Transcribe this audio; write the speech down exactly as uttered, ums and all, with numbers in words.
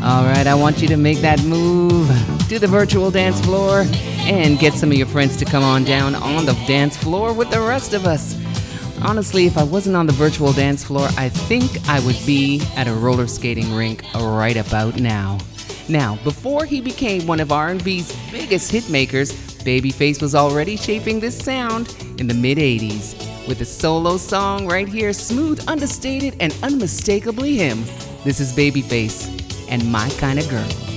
Alright, I want you to make that move to the virtual dance floor and get some of your friends to come on down on the dance floor with the rest of us. Honestly, if I wasn't on the virtual dance floor, I think I would be at a roller skating rink right about now. Now, before he became one of R and B's biggest hit makers, Babyface was already shaping this sound in the mid eighties with a solo song right here, smooth, understated, and unmistakably him. This is Babyface and My Kinda Girl.